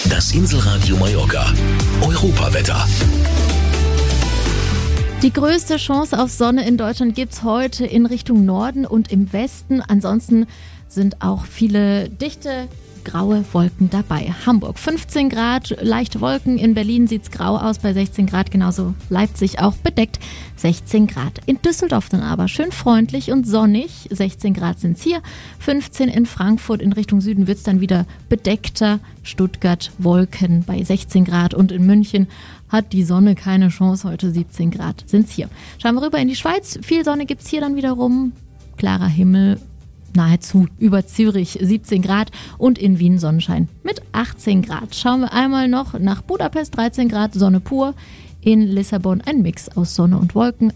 Das Inselradio Mallorca. Europawetter. Die größte Chance auf Sonne in Deutschland gibt's heute in Richtung Norden und im Westen. Ansonsten sind auch viele dichte graue Wolken dabei. Hamburg 15 Grad, leichte Wolken. In Berlin sieht's grau aus bei 16 Grad, genauso Leipzig auch bedeckt, 16 Grad. In Düsseldorf dann aber schön freundlich und sonnig, 16 Grad sind's hier, 15 in Frankfurt. In Richtung Süden wird's dann wieder bedeckter. Stuttgart Wolken bei 16 Grad und in München hat die Sonne keine Chance, heute 17 Grad sind's hier. Schauen wir rüber in die Schweiz, viel Sonne gibt's hier dann wiederum, klarer Himmel, nahezu über Zürich 17 Grad und in Wien Sonnenschein mit 18 Grad. Schauen wir einmal noch nach Budapest, 13 Grad, Sonne pur. In Lissabon ein Mix aus Sonne und Wolken.